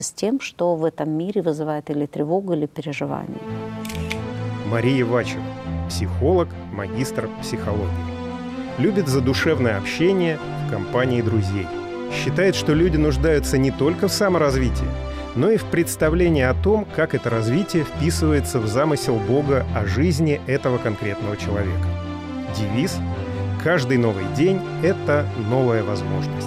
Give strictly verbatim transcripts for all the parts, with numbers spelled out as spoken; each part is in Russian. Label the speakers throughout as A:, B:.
A: с тем, что в этом мире вызывает или тревогу, или переживание.
B: Мария Вачева, психолог, магистр психологии. Любит задушевное общение в компании друзей. Считает, что люди нуждаются не только в саморазвитии, но и в представлении о том, как это развитие вписывается в замысел Бога о жизни этого конкретного человека. Девиз «Каждый новый день – это новая возможность».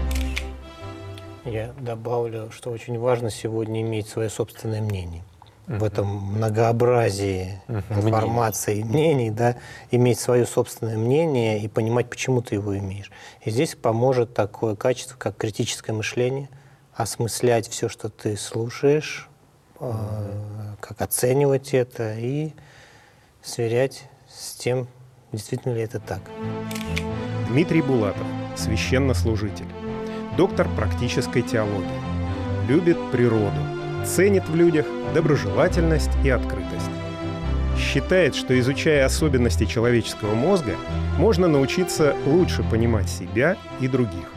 C: Я добавлю, что очень важно сегодня иметь свое собственное мнение. В этом многообразии информации, мнений, да, иметь свое собственное мнение и понимать, почему ты его имеешь. И здесь поможет такое качество, как критическое мышление, осмыслять все, что ты слушаешь, э, как оценивать это и сверять с тем, действительно ли это так.
B: Дмитрий Булатов, священнослужитель, доктор практической теологии, любит природу, ценит в людях доброжелательность и открытость. Считает, что, изучая особенности человеческого мозга, можно научиться лучше понимать себя и других.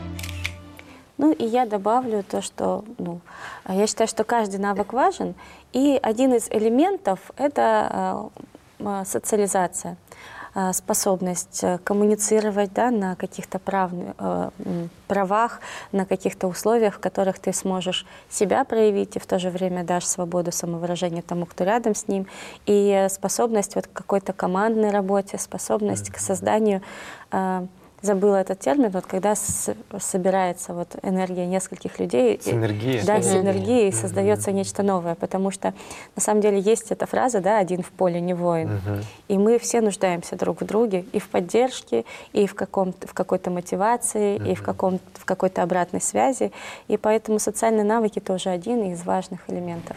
D: Ну и я добавлю то, что ну, я считаю, что каждый навык важен, и один из элементов – это э, социализация, э, способность коммуницировать, да, на каких-то прав, э, правах, на каких-то условиях, в которых ты сможешь себя проявить и в то же время дашь свободу самовыражения тому, кто рядом с ним, и способность вот к какой-то командной работе, способность mm-hmm. к созданию э, забыла этот термин, вот когда с, собирается вот энергия нескольких людей.
E: Синергия.
D: Да,
E: mm-hmm.
D: синергия, и
E: mm-hmm.
D: создается нечто новое, потому что на самом деле есть эта фраза, да, один в поле не воин. Mm-hmm. И мы все нуждаемся друг в друге и в поддержке, и в, каком-то, в какой-то мотивации, mm-hmm. и в, каком, в какой-то обратной связи. И поэтому социальные навыки тоже один из важных элементов.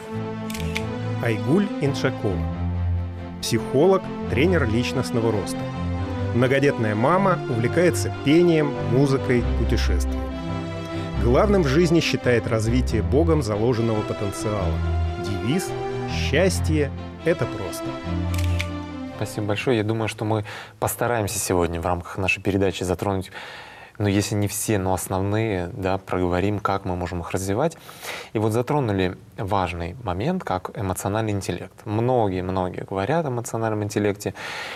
B: Айгуль Иншакова, психолог, тренер личностного роста. Многодетная мама, увлекается пением, музыкой, путешествиями. Главным в жизни считает развитие Богом заложенного потенциала. Девиз «Счастье – это просто».
E: Спасибо большое. Я думаю, что мы постараемся сегодня в рамках нашей передачи затронуть, ну, если не все, но основные, да, проговорим, как мы можем их развивать. И вот затронули важный момент, как эмоциональный интеллект. Многие-многие говорят о эмоциональном интеллекте.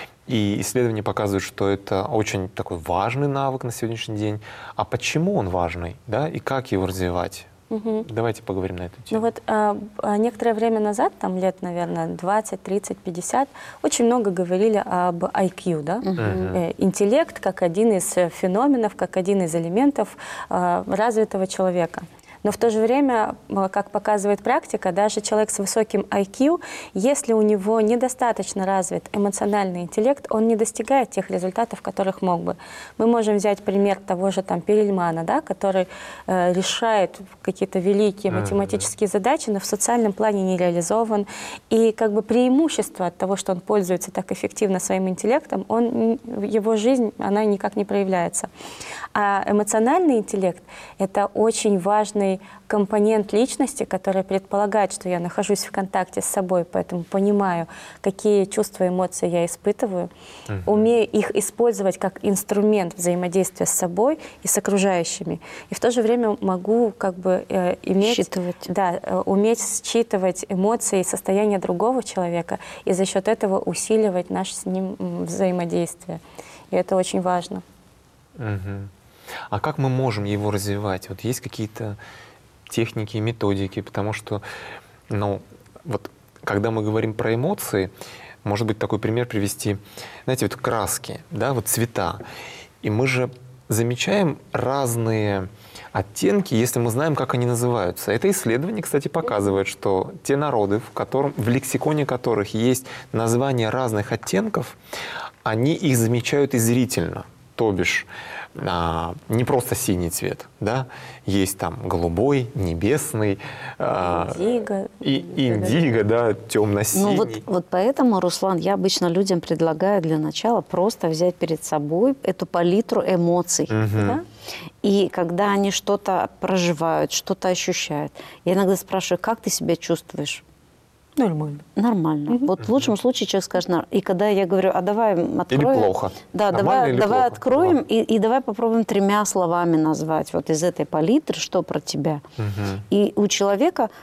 E: И исследования показывают, что это очень такой важный навык на сегодняшний день. А почему он важный, да, и как его развивать? Угу. Давайте поговорим на эту тему.
D: Ну вот а, некоторое время назад, там лет, наверное, двадцать, тридцать, пятьдесят, очень много говорили об ай кью, да? Угу. Э, интеллект как один из феноменов, как один из элементов э, развитого человека. Но в то же время, как показывает практика, даже человек с высоким ай кью, если у него недостаточно развит эмоциональный интеллект, он не достигает тех результатов, которых мог бы. Мы можем взять пример того же там Перельмана, да, который э, решает какие-то великие математические задачи, но в социальном плане не реализован. И как бы преимущество от того, что он пользуется так эффективно своим интеллектом, он, его жизнь, она никак не проявляется. А эмоциональный интеллект – это очень важный компонент личности, который предполагает, что я нахожусь в контакте с собой, поэтому понимаю, какие чувства и эмоции я испытываю, uh-huh. умею их использовать как инструмент взаимодействия с собой и с окружающими. И в то же время могу как бы э, иметь,
A: считывать.
D: Да, э, уметь считывать эмоции и состояние другого человека, и за счет этого усиливать наше с ним взаимодействие. И это очень важно.
E: Uh-huh. А как мы можем его развивать? Вот есть какие-то техники и методики, потому что, ну, вот, когда мы говорим про эмоции, может быть, такой пример привести, знаете, вот краски, да, вот цвета. И мы же замечаем разные оттенки, если мы знаем, как они называются. Это исследование, кстати, показывает, что те народы, в, котором, в лексиконе которых есть названия разных оттенков, они их замечают и зрительно. То бишь, а, не просто синий цвет, да, есть там голубой, небесный, а,
D: индиго,
E: и индиго, да, темно-синий.
A: Ну вот, вот поэтому, Руслан, я обычно людям предлагаю для начала просто взять перед собой эту палитру эмоций. Угу. Да? И когда они что-то проживают, что-то ощущают, я иногда спрашиваю, как ты себя чувствуешь?
D: Нормально.
A: Нормально. Mm-hmm. Вот в лучшем случае человек скажет, и когда я говорю, а давай откроем.
E: Или плохо.
A: Да,
E: Нормально
A: давай,
E: или
A: давай
E: плохо?
A: откроем и, и давай попробуем тремя словами назвать вот из этой палитры, что про тебя. Mm-hmm. И у человека